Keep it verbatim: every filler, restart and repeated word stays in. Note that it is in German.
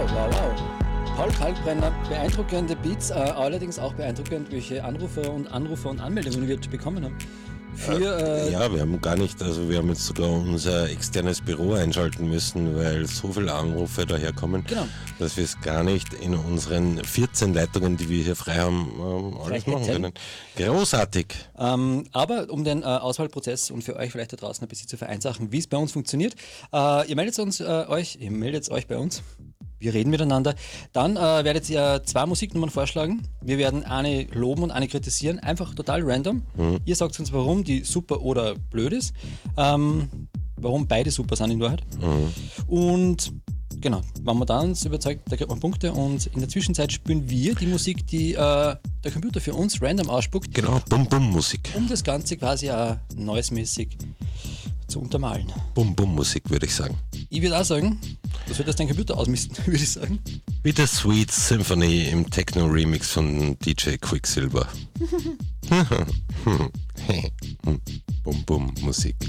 wow, wow. Paul Kalkbrenner, beeindruckende Beats, äh, allerdings auch beeindruckend, welche Anrufer und Anrufer und Anmeldungen wir bekommen haben. Für, äh, ja, wir haben gar nicht, also wir haben jetzt sogar unser externes Büro einschalten müssen, weil so viele Anrufe daherkommen, genau. dass wir es gar nicht in unseren vierzehn Leitungen, die wir hier frei haben, ähm, alles machen können. Großartig. Ähm, aber um den äh, Auswahlprozess und für euch vielleicht da draußen ein bisschen zu vereinfachen, wie es bei uns funktioniert, äh, ihr meldet uns, äh, euch, ihr meldet euch bei uns. Wir reden miteinander. Dann äh, werdet ihr zwei Musiknummern vorschlagen. Wir werden eine loben und eine kritisieren. Einfach total random. Mhm. Ihr sagt uns, warum die super oder blöd ist. Ähm, warum beide super sind in Wahrheit. Mhm. Und genau, wenn man dann uns überzeugt, da kriegt man Punkte. Und in der Zwischenzeit spielen wir die Musik, die äh, der Computer für uns random ausspuckt. Genau, Bum-Bum-Musik. Um das Ganze quasi auch noise-mäßig zu untermalen. Bum-Bum-Musik, würde ich sagen. Ich würde auch sagen, das wird das dein Computer ausmisten, würde ich sagen. Wie der Sweet Symphony im Techno-Remix von D J Quicksilver. Bum-Bum-Musik.